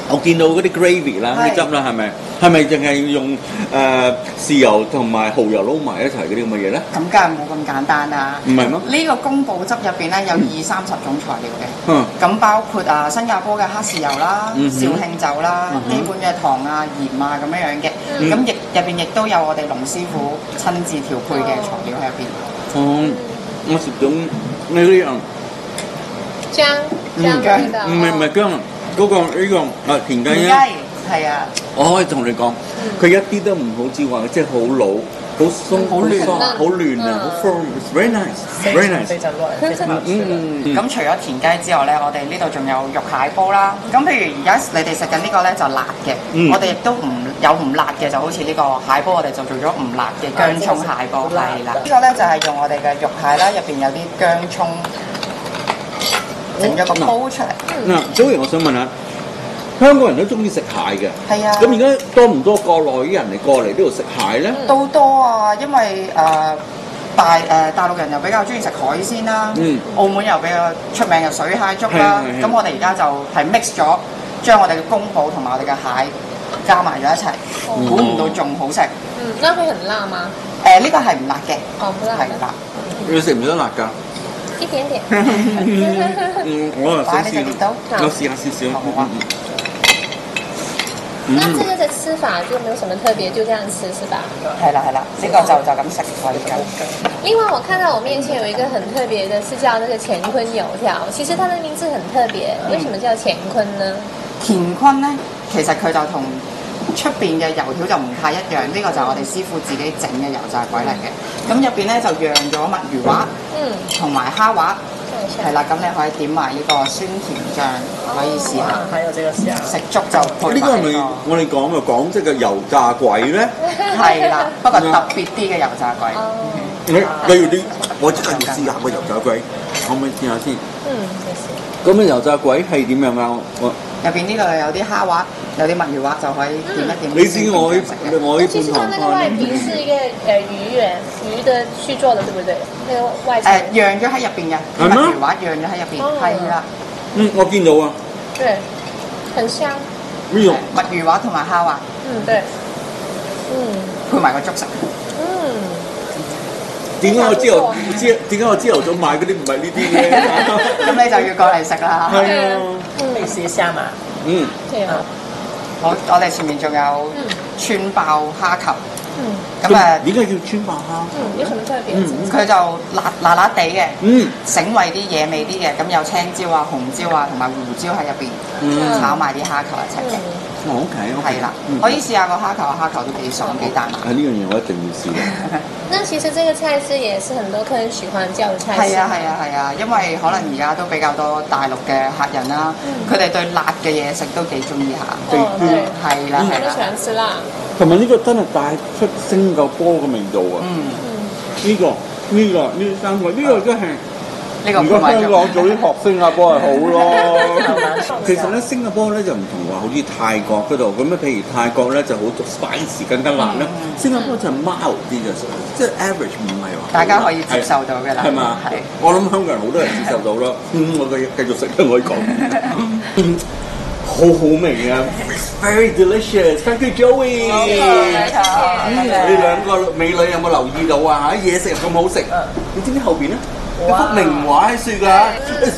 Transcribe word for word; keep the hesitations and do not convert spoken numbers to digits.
我見到嗰啲 gravy 啦，啲汁啦，係咪係咪淨係用誒、呃、豉油同埋蠔油撈埋一齊嗰啲咁嘅嘢咧？ 咁梗係冇咁簡單啦。 唔係咩？ 呢個宮保汁入邊咧有二三十種材料嘅。 嗯。 咁包括啊新加坡嘅黑豉油啦、 嗯、 紹興酒啦、 嗯、 基本嘅糖啊、鹽啊咁樣樣嘅。咁亦入邊亦都有我哋龍師傅親自調配嘅材料喺入邊。 哦，我食到呢啲啊薑薑嘅味道。 唔係唔係薑啊！嗰、那個呢、這個啊田雞啊，係啊！ 我可以同你講，佢、嗯、一啲都唔好似話即係好老、好鬆、好嫩、好嫩啊，好 firm，it's very nice，very nice。非常嫩，非常好吃。 咁除咗田雞之外咧，我哋呢度仲有肉蟹煲啦。咁譬如而家你哋食緊呢個咧就辣嘅，嗯、我哋亦都唔有唔辣嘅，就好似呢個蟹煲，我哋就做咗唔辣嘅薑葱蟹煲，係啦。呢個咧就係用我哋嘅肉蟹啦，入邊有啲薑葱。整咗個煲出嚟。 嗱，Joey，我想問下，香港人都中意食蟹嘅。 係啊。 咁而家多唔多國內啲人嚟過嚟呢度食蟹咧？ 都多啊，因為誒、呃、大誒、呃、大陸人又比較中意食海鮮啦。嗯。澳門又比較出名嘅水蟹粥啦。咁我哋而家就係 mix 咗，將我哋嘅宮保同埋我哋嘅蟹加埋咗一齊，估唔、嗯、到仲好食。 嗯，那會很辣嗎？ 誒、呃，呢、這個係唔辣嘅。哦， 不辣。係辣。 你食唔食得辣㗎？ 一點點。 嗯，我又想試，我試下少少。好啊。 那這個的吃法就沒有什麼特別，就這樣吃是吧？ 係啦係啦，呢、這個就就咁食可以㗎。 另外，我看到我面前有一個很特別的，是叫那個乾坤油條。其實它的名字很特別，為什麼叫乾坤呢？ 乾坤呢，其實佢就同出邊嘅油條就唔太一樣，呢、這個就係我哋師傅自己整嘅油炸鬼嚟嘅。咁入邊咧就釀咗墨魚滑，嗯，同埋蝦滑，係啦。咁你可以點埋呢個酸甜醬，可以試下。還有這個試下。食粥就配埋呢個。呢個係咪我哋講嘅廣式嘅油炸鬼咧？ 係啦，不過特別啲嘅油炸鬼。 你你要啲，我真係要試下個油炸鬼，可唔可以試下先？嗯，咁嘅油炸鬼係點樣啊？我入邊呢度有啲蝦滑，有啲墨魚滑，就可以點一點。 你知我我呢其實它那個外皮是一個誒魚圓魚的去做的，對不對？那個外層誒釀咗喺入邊嘅墨魚滑，釀咗喺入邊，係啦。 嗯，我見到啊。 對，很香。 呢種墨魚滑同埋蝦滑。 嗯，對。嗯。 配埋個粥食。 嗯。 點解我朝頭朝點解我朝頭早買嗰啲唔係呢啲嘅？ 咁你就要過嚟食啦。 係啊， 可以試一下嘛。嗯。 係啊。 好，我哋前面仲有川爆蝦球。 嗯。 咁誒點解叫川爆蝦？ 嗯，有什麼特別？ 佢就辣辣辣地嘅，嗯，醒胃啲、野味啲嘅，咁有青椒啊、紅椒啊同埋胡椒喺入邊，炒埋啲蝦球一齊嘅。 哦 OK， 係啦，可以試下個蝦球，蝦球都幾爽幾彈牙。 係呢樣嘢我一定要試嘅。 那其實這個菜式也是很多客人喜歡叫嘅菜式。 係啊係啊係啊，因為可能而家都比較多大陸嘅客人啦，佢哋對辣嘅嘢食都幾中意下。 哦，對， 係啦係啦。 都喜歡吃辣。 同埋呢個真係帶出新加坡嘅味道啊！嗯嗯，呢個呢個呢三個呢個真係。如果香港早啲學新加坡係好咯。其實咧，新加坡咧就唔同話好似泰國嗰度咁樣，譬如泰國咧就好 spicy 更加辣啦。嗯、新加坡就 mild 啲嘅，即係 average 唔係話。大家可以接受到嘅啦。係嘛？係。我諗香港人好多人接受到咯。嗯，我繼繼續食都可以講。好好味啊 ！Very delicious， thank you Joey。好，謝謝。你兩個美女有冇留意到啊？嚇，嘢食又咁好食，你知唔知後邊咧？有幅名畫喺樹㗎 ，It's